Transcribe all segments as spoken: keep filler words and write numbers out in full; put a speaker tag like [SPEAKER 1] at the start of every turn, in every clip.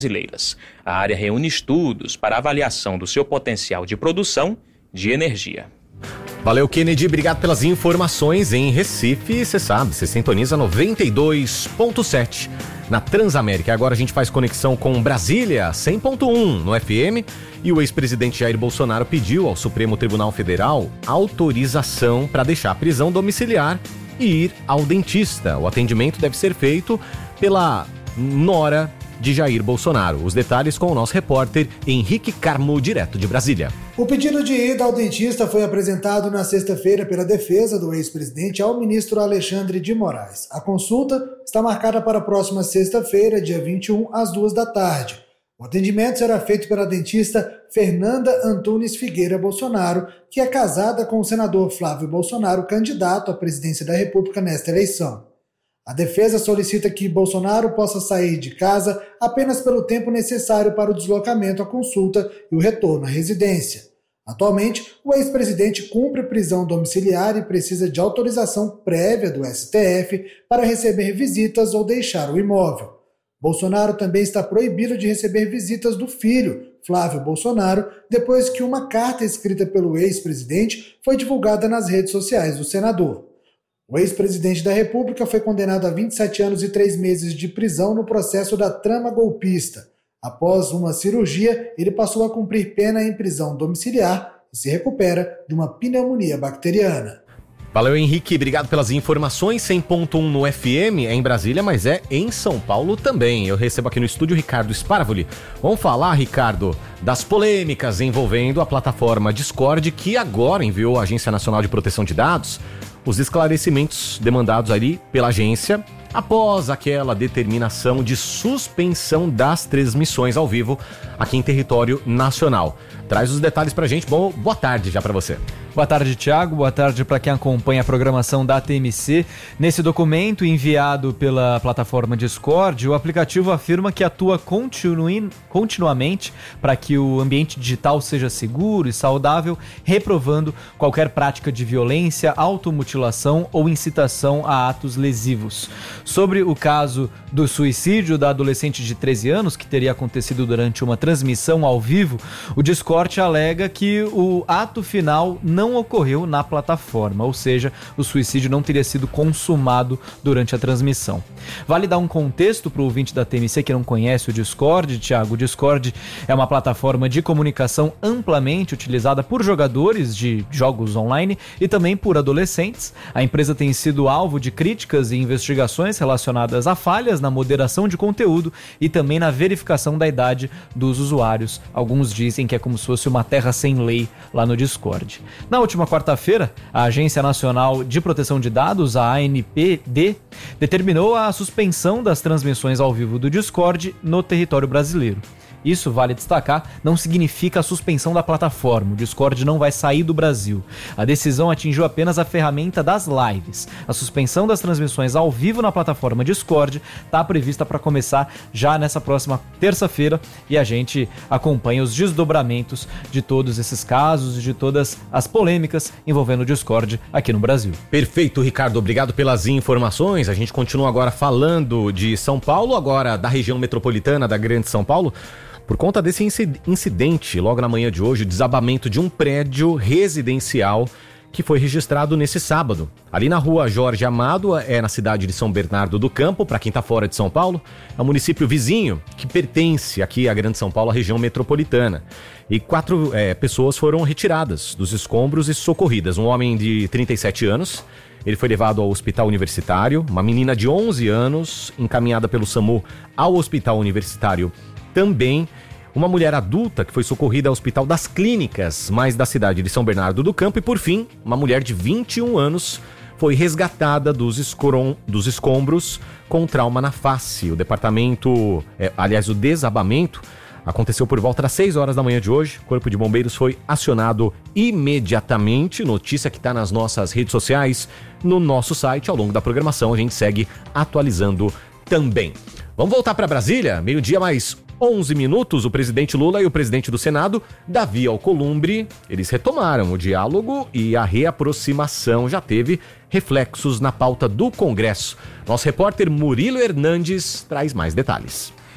[SPEAKER 1] brasileiras. A área reúne estudos para avaliação do seu potencial de produção de energia.
[SPEAKER 2] Valeu, Kennedy, obrigado pelas informações. Em Recife, você sabe, você sintoniza noventa e dois ponto sete na Transamérica. Agora a gente faz conexão com Brasília, cem ponto um no F M, e o ex-presidente Jair Bolsonaro pediu ao Supremo Tribunal Federal autorização para deixar a prisão domiciliar e ir ao dentista. O atendimento deve ser feito pela nora de Jair Bolsonaro. Os detalhes com o nosso repórter Henrique Carmo, direto de Brasília.
[SPEAKER 3] O pedido de ida ao dentista foi apresentado na sexta-feira pela defesa do ex-presidente ao ministro Alexandre de Moraes. A consulta está marcada para a próxima sexta-feira, dia vinte e um, às duas da tarde. O atendimento será feito pela dentista Fernanda Antunes Figueira Bolsonaro, que é casada com o senador Flávio Bolsonaro, candidato à presidência da República nesta eleição. A defesa solicita que Bolsonaro possa sair de casa apenas pelo tempo necessário para o deslocamento à consulta e o retorno à residência. Atualmente, o ex-presidente cumpre prisão domiciliar e precisa de autorização prévia do S T F para receber visitas ou deixar o imóvel. Bolsonaro também está proibido de receber visitas do filho, Flávio Bolsonaro, depois que uma carta escrita pelo ex-presidente foi divulgada nas redes sociais do senador. O ex-presidente da República foi condenado a vinte e sete anos e três meses de prisão no processo da trama golpista. Após uma cirurgia, ele passou a cumprir pena em prisão domiciliar e se recupera de uma pneumonia bacteriana.
[SPEAKER 2] Valeu, Henrique, obrigado pelas informações. cem ponto um no F M é em Brasília, mas é em São Paulo também. Eu recebo aqui no estúdio o Ricardo Sparavoli. Vamos falar, Ricardo, das polêmicas envolvendo a plataforma Discord, que agora enviou à Agência Nacional de Proteção de Dados os esclarecimentos demandados ali pela agência após aquela determinação de suspensão das transmissões ao vivo aqui em território nacional. Traz os detalhes pra gente. Bom, boa tarde já pra você.
[SPEAKER 4] Boa tarde, Thiago. Boa tarde para quem acompanha a programação da A T M C. Nesse documento enviado pela plataforma Discord, o aplicativo afirma que atua continui, continuamente para que o ambiente digital seja seguro e saudável, reprovando qualquer prática de violência, automutilação ou incitação a atos lesivos. Sobre o caso do suicídio da adolescente de treze anos, que teria acontecido durante uma transmissão ao vivo, o Discord alega que o ato final não não ocorreu na plataforma, ou seja, o suicídio não teria sido consumado durante a transmissão. Vale dar um contexto para o ouvinte da T M C que não conhece o Discord, Thiago. O Discord é uma plataforma de comunicação amplamente utilizada por jogadores de jogos online e também por adolescentes. A empresa tem sido alvo de críticas e investigações relacionadas a falhas na moderação de conteúdo e também na verificação da idade dos usuários. Alguns dizem que é como se fosse uma terra sem lei lá no Discord. Na última quarta-feira, a Agência Nacional de Proteção de Dados, a A N P D, determinou a suspensão das transmissões ao vivo do Discord no território brasileiro. Isso, vale destacar, não significa a suspensão da plataforma. O Discord não vai sair do Brasil. A decisão atingiu apenas a ferramenta das lives. A suspensão das transmissões ao vivo na plataforma Discord está prevista para começar já nessa próxima terça-feira e a gente acompanha os desdobramentos de todos esses casos e de todas as polêmicas envolvendo o Discord aqui no Brasil.
[SPEAKER 2] Perfeito, Ricardo. Obrigado pelas informações. A gente continua agora falando de São Paulo, agora da região metropolitana da Grande São Paulo. Por conta desse incidente, logo na manhã de hoje, o desabamento de um prédio residencial que foi registrado nesse sábado. Ali na rua Jorge Amado, é na cidade de São Bernardo do Campo, para quem está fora de São Paulo, é um município vizinho que pertence aqui à Grande São Paulo, à região metropolitana. E quatro é, pessoas foram retiradas dos escombros e socorridas. Um homem de trinta e sete anos, ele foi levado ao hospital universitário. Uma menina de onze anos, encaminhada pelo SAMU ao hospital universitário também. Uma mulher adulta que foi socorrida ao Hospital das Clínicas, mais da cidade de São Bernardo do Campo. E, por fim, uma mulher de vinte e um anos foi resgatada dos, escorom, dos escombros com trauma na face. O departamento, é, aliás, o desabamento aconteceu por volta das seis horas da manhã de hoje. O Corpo de Bombeiros foi acionado imediatamente. Notícia que está nas nossas redes sociais, no nosso site. Ao longo da programação, a gente segue atualizando também. Vamos voltar para Brasília? Meio-dia mais onze minutos, o presidente Lula e o presidente do Senado, Davi Alcolumbre, eles retomaram o diálogo e a reaproximação já teve reflexos na pauta do Congresso. Nosso repórter Murilo Hernandes traz mais detalhes.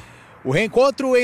[SPEAKER 5] O reencontro